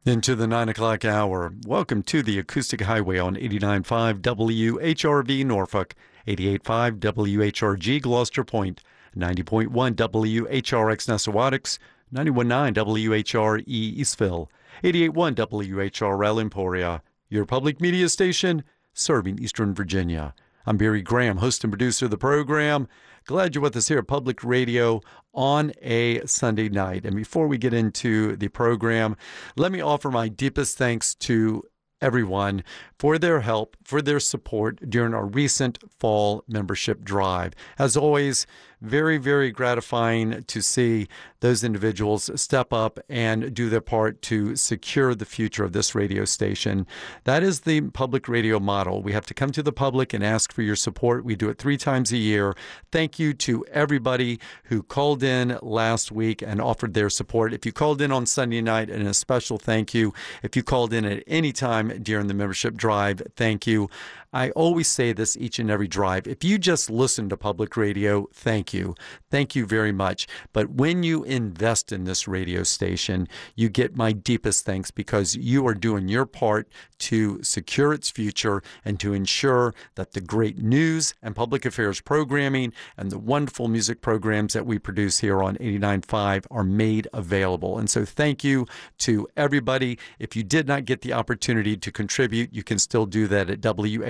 Into the 9 o'clock hour. Welcome to the Acoustic Highway on 89.5 WHRV Norfolk, 88.5 WHRG Gloucester Point, 90.1 WHRX Nessawadox, 91.9 WHRE Eastville, 88.1 WHRL Emporia, your public media station serving Eastern Virginia. I'm Barry Graham, host and producer of the program. Glad you're with us here at Public Radio on a Sunday night. And before we get into the program, let me offer my deepest thanks to everyone for their help, for their support during our recent fall membership drive. As always, very, very gratifying to see those individuals step up and do their part to secure the future of this radio station. That is the public radio model. We have to come to the public and ask for your support. We do it 3 times a year. Thank you to everybody who called in last week and offered their support. If you called in on Sunday night, and a special thank you. If you called in at any time during the membership drive, thank you. I always say this each and every drive. If you just listen to public radio, thank you. Thank you very much. But when you invest in this radio station, you get my deepest thanks because you are doing your part to secure its future and to ensure that the great news and public affairs programming and the wonderful music programs that we produce here on 89.5 are made available. And so thank you to everybody. If you did not get the opportunity to contribute, you can still do that at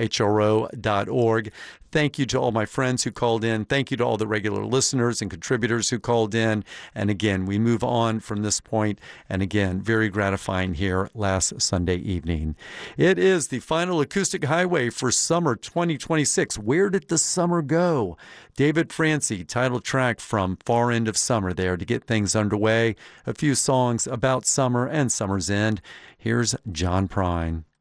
WHRO.org. Thank you to all my friends who called in. Thank you to all the regular listeners and contributors who called in. And again, we move on from this point. And again, very gratifying here last Sunday evening. It is the final Acoustic Highway for summer 2026. Where did the summer go? David Francie, title track from Far End of Summer there to get things underway. A few songs about summer and summer's end. Here's John Prine.